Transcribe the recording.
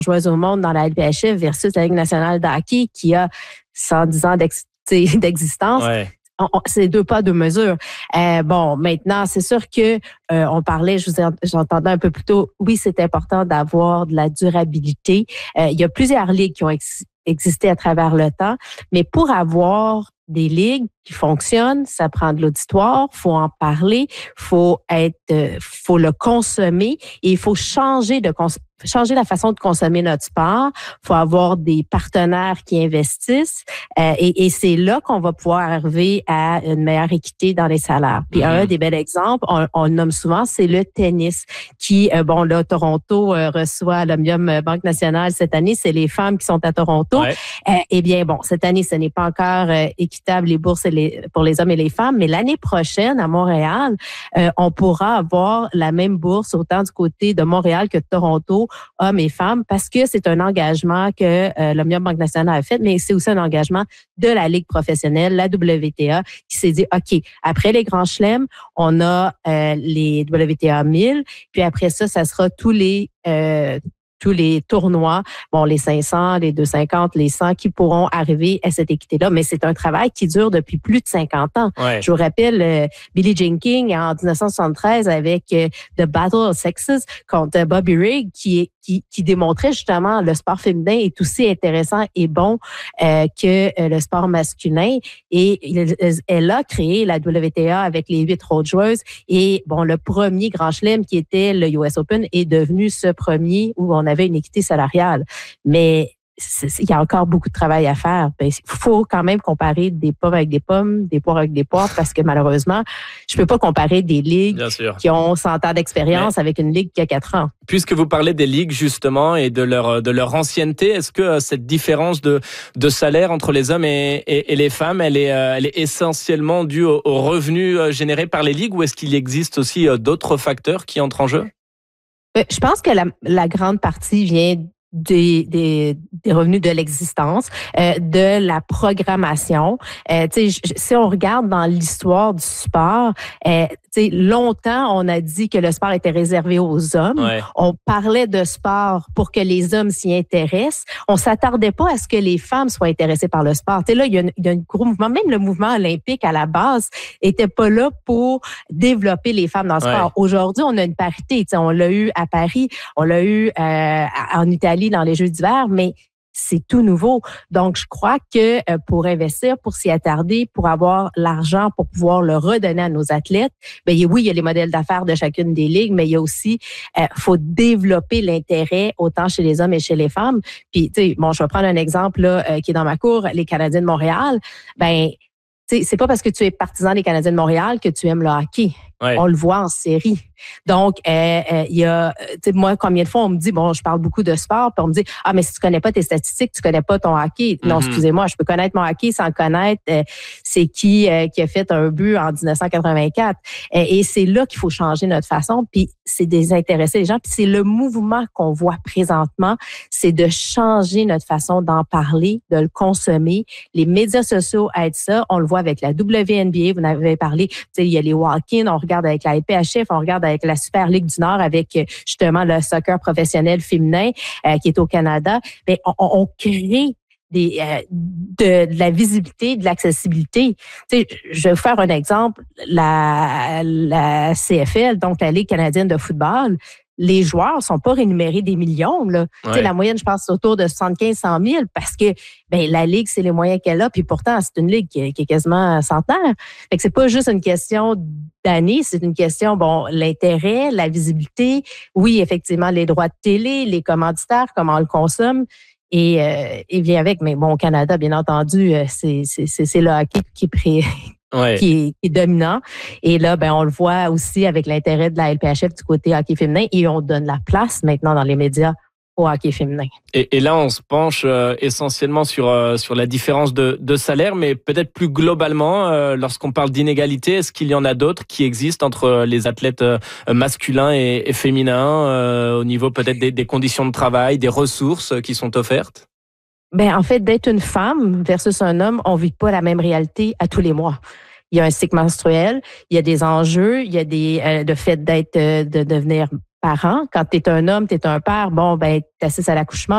joueuses au monde dans la LPHF versus la Ligue nationale de hockey qui a 110 ans d'existence. Ouais. C'est 2 pas, 2 mesures. Bon, maintenant, c'est sûr que on parlait, j'entendais un peu plus tôt, oui, c'est important d'avoir de la durabilité. Il y a plusieurs ligues qui ont existé à travers le temps, mais pour avoir des ligues qui fonctionnent, ça prend de l'auditoire, faut en parler, faut le consommer et il faut changer la façon de consommer notre sport. Faut avoir des partenaires qui investissent et c'est là qu'on va pouvoir arriver à une meilleure équité dans les salaires. Puis un des bels exemples, on le nomme souvent, c'est le tennis qui, Toronto reçoit l'Omnium Banque Nationale cette année, c'est les femmes qui sont à Toronto. Ouais. Eh bien, bon, cette année, ce n'est pas encore équitable les bourses pour les hommes et les femmes, mais l'année prochaine, à Montréal, on pourra avoir la même bourse autant du côté de Montréal que de Toronto, hommes et femmes, parce que c'est un engagement que l'Omnium Banque Nationale a fait, mais c'est aussi un engagement de la Ligue professionnelle, la WTA, qui s'est dit, OK, après les grands chelems, on a les WTA 1000, puis après ça sera tous les tournois, bon, les 500, les 250, les 100 qui pourront arriver à cette équité-là. Mais c'est un travail qui dure depuis plus de 50 ans. Ouais. Je vous rappelle Billie Jean King en 1973 avec The Battle of Sexes contre Bobby Rigg qui démontrait justement le sport féminin est aussi intéressant et bon que le sport masculin. Et elle a créé la WTA avec les 8 autres joueuses. Et bon, le premier grand chelem qui était le US Open est devenu ce premier où on avait une équité salariale. Mais il y a encore beaucoup de travail à faire. Il faut quand même comparer des pommes avec des pommes, des poires avec des poires, parce que malheureusement, je peux pas comparer des ligues qui ont 100 ans d'expérience avec une ligue qui a 4 ans. Puisque vous parlez des ligues justement et de leur ancienneté, est-ce que cette différence de salaire entre les hommes et les femmes, elle est essentiellement due aux revenus générés par les ligues, ou est-ce qu'il existe aussi d'autres facteurs qui entrent en jeu? Je pense que la grande partie vient des revenus de l'existence, de la programmation. Si on regarde dans l'histoire du sport, longtemps, on a dit que le sport était réservé aux hommes. Ouais. On parlait de sport pour que les hommes s'y intéressent. On s'attardait pas à ce que les femmes soient intéressées par le sport. Là, il y a un gros mouvement. Même le mouvement olympique, à la base, était pas là pour développer les femmes dans le sport. Ouais. Aujourd'hui, on a une parité. On l'a eu à Paris, on l'a eu en Italie dans les Jeux d'hiver, mais c'est tout nouveau. Donc, je crois que pour investir, pour s'y attarder, pour avoir l'argent, pour pouvoir le redonner à nos athlètes, oui, il y a les modèles d'affaires de chacune des ligues, mais il y a aussi, faut développer l'intérêt autant chez les hommes et chez les femmes. Puis, je vais prendre un exemple là, qui est dans ma cour, les Canadiens de Montréal. C'est pas parce que tu es partisan des Canadiens de Montréal que tu aimes le hockey. Ouais. On le voit en série. Donc, il y a, moi, combien de fois on me dit, je parle beaucoup de sport, puis on me dit, mais si tu connais pas tes statistiques, tu connais pas ton hockey. Non, excusez-moi, je peux connaître mon hockey sans connaître c'est qui a fait un but en 1984. Et c'est là qu'il faut changer notre façon, puis c'est désintéresser les gens, puis c'est le mouvement qu'on voit présentement, c'est de changer notre façon d'en parler, de le consommer. Les médias sociaux aident ça. On le voit avec la WNBA, vous en avez parlé, il y a les walk-ins, on regarde avec la LPHF, on regarde avec la Super Ligue du Nord, avec justement le soccer professionnel féminin qui est au Canada. On crée de la visibilité, de l'accessibilité. Je vais vous faire un exemple. La CFL, donc la Ligue canadienne de football, les joueurs sont pas rémunérés des millions. Là. Ouais. La moyenne, je pense, c'est autour de 75-100 000 parce que la Ligue, c'est les moyens qu'elle a. Puis pourtant, c'est une Ligue qui est quasiment centenaire. Fait que c'est pas juste une question d'année, c'est une question, l'intérêt, la visibilité. Oui, effectivement, les droits de télé, les commanditaires, comment on le consomme. Et vient avec, mais au Canada, bien entendu, c'est le hockey qui est dominant. Et là, on le voit aussi avec l'intérêt de la LPHF du côté hockey féminin et on donne la place maintenant dans les médias au hockey féminin. Et là, on se penche essentiellement sur la différence de salaire, mais peut-être plus globalement, lorsqu'on parle d'inégalité, est-ce qu'il y en a d'autres qui existent entre les athlètes masculins et féminins au niveau peut-être des conditions de travail, des ressources qui sont offertes? En fait, d'être une femme versus un homme, on vit pas la même réalité à tous les mois. Il y a un cycle menstruel, il y a des enjeux, il y a le fait de devenir parent. Quand tu es un homme, tu es un père, tu assistes à l'accouchement.